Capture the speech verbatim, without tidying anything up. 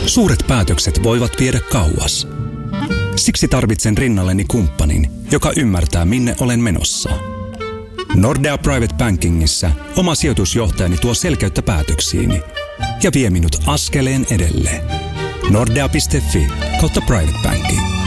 Suuret päätökset voivat viedä kauas. Siksi tarvitsen rinnalleni kumppanin, joka ymmärtää, minne olen menossa. Nordea Private Bankingissa oma sijoitusjohtajani tuo selkeyttä päätöksiini ja vie minut askeleen edelleen. Nordea piste fi kautta Private Banking.